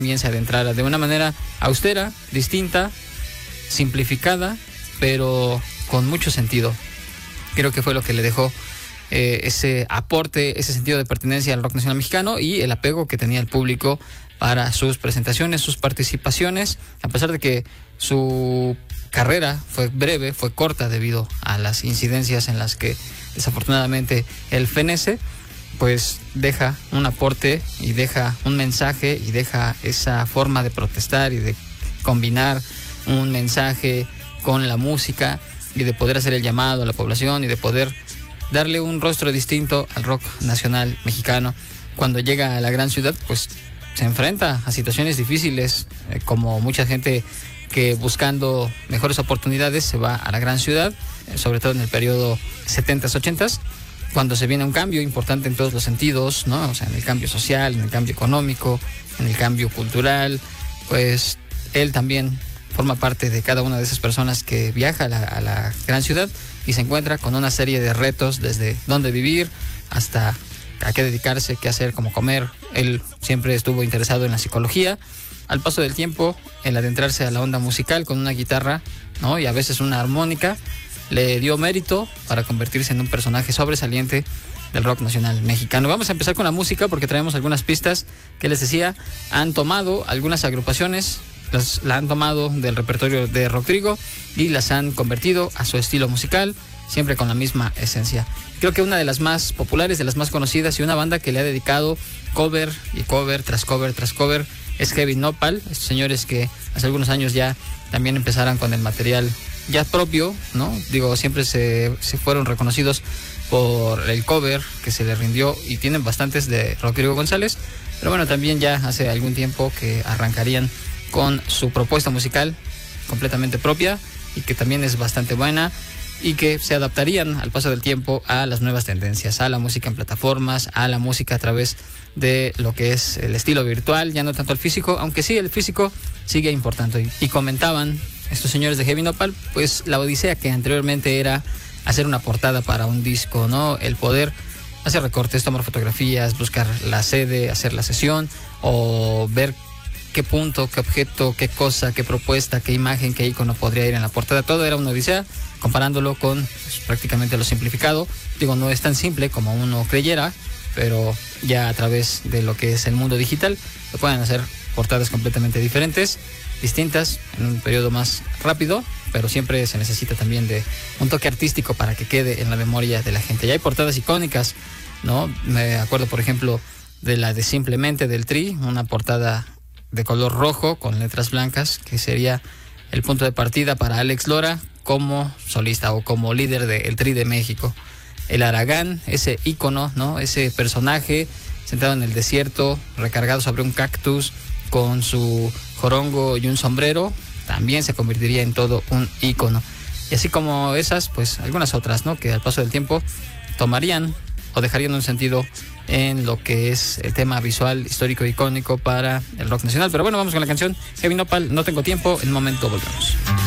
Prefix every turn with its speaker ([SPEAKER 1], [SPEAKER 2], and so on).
[SPEAKER 1] también se adentrara de una manera austera, distinta, simplificada, pero con mucho sentido. Creo que fue lo que le dejó ese aporte, ese sentido de pertenencia al rock nacional mexicano y el apego que tenía el público para sus presentaciones, sus participaciones, a pesar de que su carrera fue breve, fue corta debido a las incidencias en las que desafortunadamente él fenece, pues deja un aporte y deja un mensaje y deja esa forma de protestar y de combinar un mensaje con la música y de poder hacer el llamado a la población y de poder darle un rostro distinto al rock nacional mexicano. Cuando llega a la gran ciudad, pues se enfrenta a situaciones difíciles, como mucha gente que buscando mejores oportunidades se va a la gran ciudad, sobre todo en el periodo 70s, 80s, cuando se viene un cambio importante en todos los sentidos, ¿no? O sea, en el cambio social, en el cambio económico, en el cambio cultural, pues él también forma parte de cada una de esas personas que viaja a la gran ciudad y se encuentra con una serie de retos, desde dónde vivir hasta a qué dedicarse, qué hacer, cómo comer. Él siempre estuvo interesado en la psicología. Al paso del tiempo, el adentrarse a la onda musical con una guitarra, ¿no? Y a veces una armónica, le dio mérito para convertirse en un personaje sobresaliente del rock nacional mexicano. Vamos a empezar con la música porque traemos algunas pistas que les decía, han tomado algunas agrupaciones, la han tomado del repertorio de Rodrigo y las han convertido a su estilo musical, siempre con la misma esencia. Creo que una de las más populares, de las más conocidas y una banda que le ha dedicado cover y cover tras cover tras cover es Heavy Nopal, estos señores que hace algunos años ya también empezaron con el material ya propio, ¿no? Digo, siempre se fueron reconocidos por el cover que se le rindió y tienen bastantes de Rodrigo González, pero bueno, también ya hace algún tiempo que arrancarían con su propuesta musical completamente propia y que también es bastante buena y que se adaptarían al paso del tiempo a las nuevas tendencias, a la música en plataformas, a la música a través de lo que es el estilo virtual, ya no tanto el físico, aunque sí el físico sigue importando. Y comentaban estos señores de Heavy Nopal, pues la odisea que anteriormente era hacer una portada para un disco, ¿no? El poder hacer recortes, tomar fotografías, buscar la sede, hacer la sesión o ver qué punto, qué objeto, qué cosa, qué propuesta, qué imagen, qué icono podría ir en la portada. Todo era una odisea, comparándolo con pues, prácticamente lo simplificado. Digo, no es tan simple como uno creyera, pero ya a través de lo que es el mundo digital se pueden hacer portadas completamente diferentes, distintas, en un periodo más rápido, pero siempre se necesita también de un toque artístico para que quede en la memoria de la gente. Ya hay portadas icónicas, ¿no? Me acuerdo, por ejemplo, de la de Simplemente del Tri, una portada de color rojo con letras blancas, que sería el punto de partida para Alex Lora como solista o como líder del Tri de México. El Aragán, ese ícono, ¿no? Ese personaje sentado en el desierto, recargado sobre un cactus, con su jorongo y un sombrero, también se convertiría en todo un ícono. Y así como esas, pues algunas otras, ¿no? Que al paso del tiempo tomarían o dejarían un sentido en lo que es el tema visual, histórico, icónico para el rock nacional. Pero bueno, vamos con la canción Heavy Nopal, No Tengo Tiempo, en un momento volvemos.